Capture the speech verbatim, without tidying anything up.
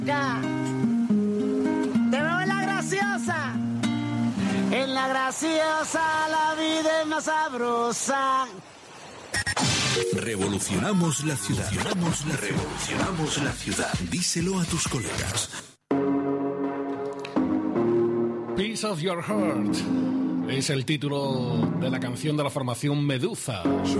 Ya. Te veo en la graciosa. En la graciosa la vida es más sabrosa. Revolucionamos la ciudad. Revolucionamos la, revolucionamos la ciudad. Díselo a tus colegas. Piece of Your Heart es el título de la canción de la formación Meduza.